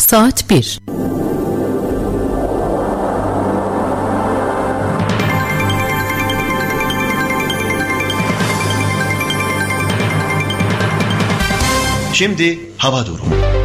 Saat 1. Şimdi hava durumu.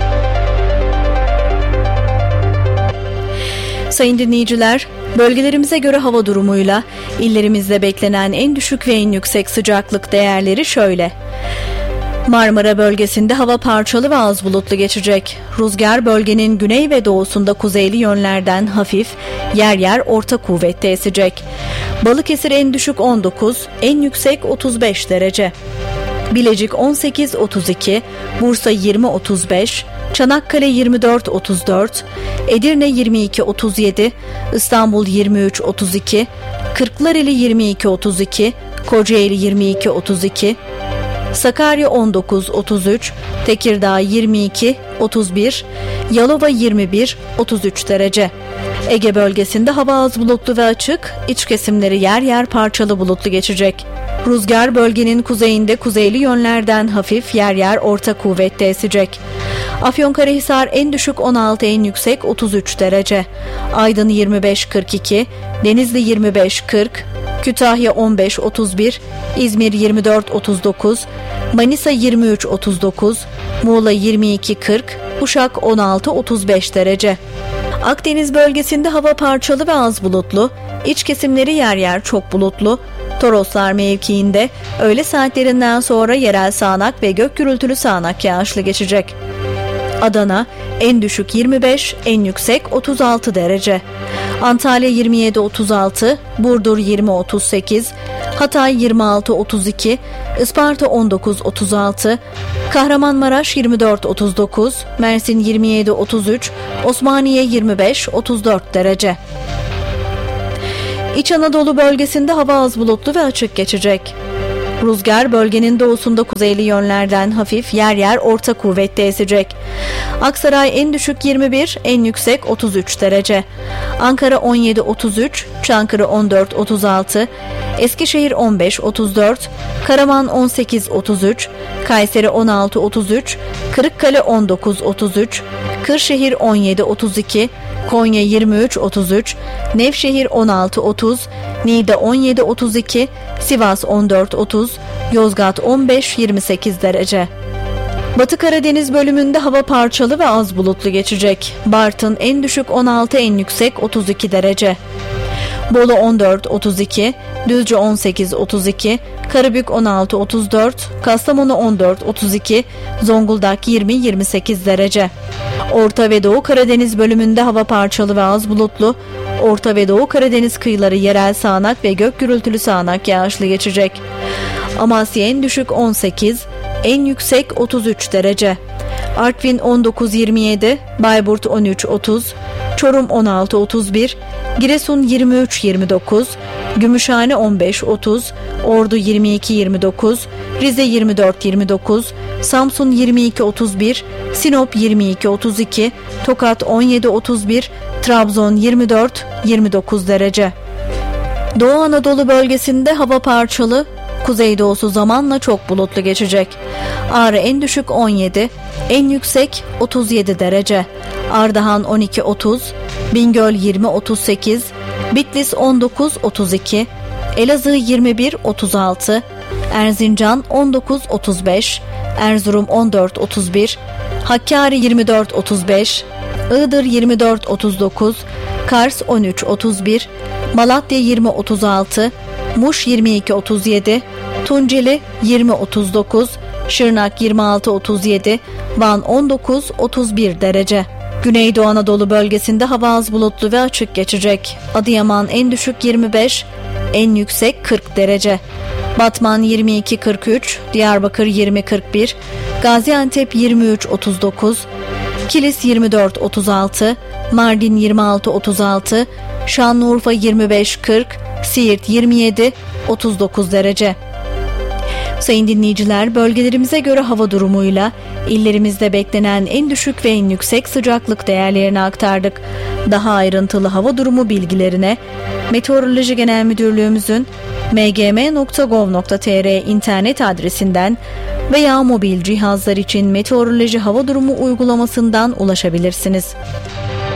Sayın dinleyiciler, bölgelerimize göre hava durumuyla illerimizde beklenen en düşük ve en yüksek sıcaklık değerleri şöyle. Marmara bölgesinde hava parçalı ve az bulutlu geçecek. Rüzgar bölgenin güney ve doğusunda kuzeyli yönlerden hafif, yer yer orta kuvvette esecek. Balıkesir en düşük 19, en yüksek 35 derece. Bilecik 18-32, Bursa 20-35, Çanakkale 24-34, Edirne 22-37, İstanbul 23-32, Kırklareli 22-32, Kocaeli 22-32, Sakarya 19-33, Tekirdağ 22-31, Yalova 21-33 derece. Ege bölgesinde hava az bulutlu ve açık, iç kesimleri yer yer parçalı bulutlu geçecek. Rüzgar bölgenin kuzeyinde kuzeyli yönlerden hafif, yer yer orta kuvvette esecek. Afyonkarahisar en düşük 16, en yüksek 33 derece. Aydın 25-42, Denizli 25-40, Kütahya 15-31, İzmir 24-39, Manisa 23-39, Muğla 22-40, Uşak 16-35 derece. Akdeniz bölgesinde hava parçalı ve az bulutlu, iç kesimleri yer yer çok bulutlu. Toroslar mevkiinde öğle saatlerinden sonra yerel sağanak ve gök gürültülü sağanak yağışlı geçecek. Adana en düşük 25, en yüksek 36 derece. Antalya 27-36, Burdur 20-38, Hatay 26-32, Isparta 19-36, Kahramanmaraş 24-39, Mersin 27-33, Osmaniye 25-34 derece. İç Anadolu bölgesinde hava az bulutlu ve açık geçecek. Rüzgar bölgenin doğusunda kuzeyli yönlerden hafif, yer yer orta kuvvette esecek. Aksaray en düşük 21, en yüksek 33 derece. Ankara 17-33, Çankırı 14-36, Eskişehir 15-34, Karaman 18-33, Kayseri 16-33, Kırıkkale 19-33, Kırşehir 17-32, Konya 23-33, Nevşehir 16-30, Niğde 17-32, Sivas 14-30, Yozgat 15-28 derece. Batı Karadeniz bölümünde hava parçalı ve az bulutlu geçecek. Bartın en düşük 16, en yüksek 32 derece. Bolu 14-32, Düzce 18-32, Karabük 16-34, Kastamonu 14-32, Zonguldak 20-28 derece. Orta ve Doğu Karadeniz bölümünde hava parçalı ve az bulutlu. Orta ve Doğu Karadeniz kıyıları yerel sağanak ve gök gürültülü sağanak yağışlı geçecek. Amasya en düşük 18, en yüksek 33 derece. Artvin 19-27, Bayburt 13-30, Çorum 16-31, Giresun 23-29, Gümüşhane 15-30, Ordu 22-29, Rize 24-29, Samsun 22-31, Sinop 22-32, Tokat 17-31, Trabzon 24-29 derece. Doğu Anadolu bölgesinde hava parçalı, kuzeydoğusu zamanla çok bulutlu geçecek. Ağrı en düşük 17, en yüksek 37 derece. Ardahan 12-30, Bingöl 20-38, Bitlis 19-32, Elazığ 21-36, Erzincan 19-35, Erzurum 14-31, Hakkari 24-35, Iğdır 24-39, Kars 13-31, Malatya 20-36, Muş 22-37, Tunceli 20-39, Şırnak 26-37, Van 19-31 derece. Güneydoğu Anadolu bölgesinde hava az bulutlu ve açık geçecek. Adıyaman en düşük 25, en yüksek 40 derece. Batman 22-43, Diyarbakır 20-41, Gaziantep 23-39, Kilis 24-36, Mardin 26-36, Şanlıurfa 25-40, Siirt 27-39 derece. Sayın dinleyiciler, bölgelerimize göre hava durumuyla illerimizde beklenen en düşük ve en yüksek sıcaklık değerlerini aktardık. Daha ayrıntılı hava durumu bilgilerine Meteoroloji Genel Müdürlüğümüzün mgm.gov.tr internet adresinden veya mobil cihazlar için meteoroloji hava durumu uygulamasından ulaşabilirsiniz.